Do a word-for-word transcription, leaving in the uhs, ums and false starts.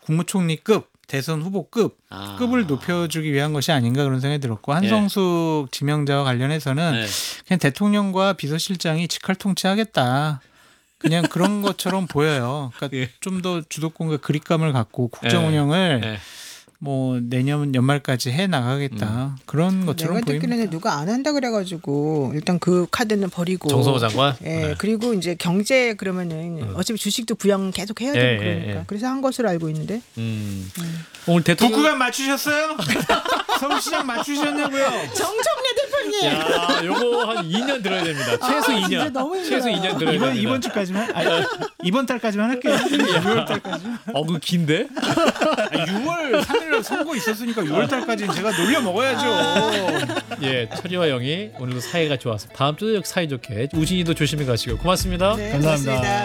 국무총리급 대선 후보급 아. 급을 높여주기 위한 것이 아닌가 그런 생각이 들었고 한성숙 지명자와 관련해서는 네. 그냥 대통령과 비서실장이 직할 통치하겠다. 그냥 그런 것처럼 보여요. 그러니까 예. 좀 더 주도권과 그립감을 갖고 국정 예. 운영을 예. 뭐 내년 연말까지 해 나가겠다. 음. 그런 것처럼 내가 보입니다. 듣기로는 누가 안 한다 그래가지고 일단 그 카드는 버리고. 정성호 장관. 예, 네. 그리고 이제 경제 그러면은 음. 어차피 주식도 부양 계속 해야 예, 되고 예, 그러니까 예. 그래서 한 것으로 알고 있는데. 음. 오늘 대통령. 북구간 맞추셨어요? 서울시장 맞추셨냐고요? 정청래 대표님. 야, 요거 한 이 년 들어야 됩니다. 최소 아, 이 년. 진짜 너무 힘들어요. 최소 이 년 들어야 이번 됩니다. 이번 주까지만 아니, 이번 달까지만 할게요. 유월 달까지. 어, 그 긴데? 아, 유월 삼 일날 선거 있었으니까 유월 달까지는 제가 놀려 먹어야죠. 예, 철이와 영이 오늘도 사이가 좋았습니다. 다음 주도 역시 사이좋게 우진이도 조심히 가시고 고맙습니다. 네, 감사합니다. 고맙습니다.